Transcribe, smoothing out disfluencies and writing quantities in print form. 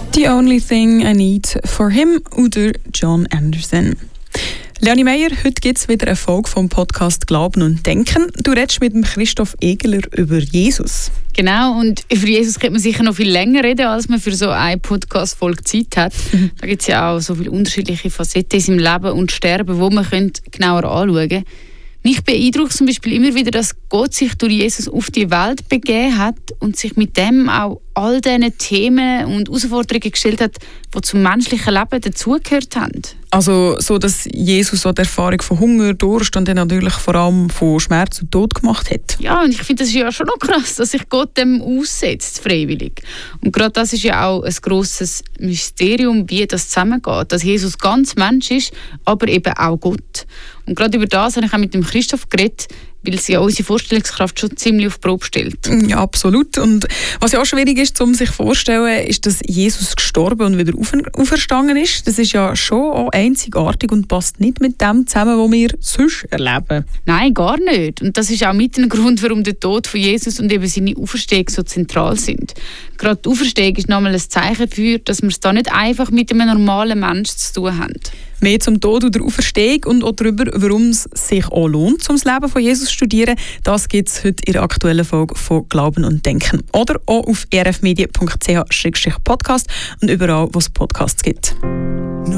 The Only Thing I Need for Him oder John Anderson. Leonie Meyer, heute gibt es wieder eine Folge vom Podcast «Glauben und Denken». Du redest mit dem Christoph Egeler über Jesus. Genau, und über Jesus könnte man sicher noch viel länger reden, als man für so eine Podcast-Folge Zeit hat. Da gibt es ja auch so viele unterschiedliche Facetten in seinem Leben und Sterben, die man genauer anschauen könnte. Mich beeindruckt zum Beispiel immer wieder, dass Gott sich durch Jesus auf die Welt begeben hat und sich mit dem auch all diesen Themen und Herausforderungen gestellt hat, die zum menschlichen Leben dazugehört haben. Also so, dass Jesus so die Erfahrung von Hunger, Durst und dann natürlich vor allem von Schmerz und Tod gemacht hat. Ja, und ich finde, das ist ja schon noch krass, dass sich Gott dem aussetzt, freiwillig. Und gerade das ist ja auch ein grosses Mysterium, wie das zusammengeht. Dass Jesus ganz Mensch ist, aber eben auch Gott. Und gerade über das habe ich auch mit dem Christoph geredet, weil sie ja unsere Vorstellungskraft schon ziemlich auf die Probe stellt. Ja, absolut. Und was ja auch schwierig ist, um sich vorzustellen, ist, dass Jesus gestorben und wieder auferstanden ist. Das ist ja schon auch einzigartig und passt nicht mit dem zusammen, was wir sonst erleben. Nein, gar nicht. Und das ist auch mit ein Grund, warum der Tod von Jesus und eben seine Auferstehung so zentral sind. Gerade die Auferstehung ist nochmal ein Zeichen dafür, dass wir es da nicht einfach mit einem normalen Menschen zu tun haben. Mehr zum Tod oder Auferstehung und auch darüber, warum es sich auch lohnt, um das Leben von Jesus zu studieren, das gibt es heute in der aktuellen Folge von «Glauben und Denken». Oder auch auf rfmedia.ch/podcast und überall, wo es Podcasts gibt.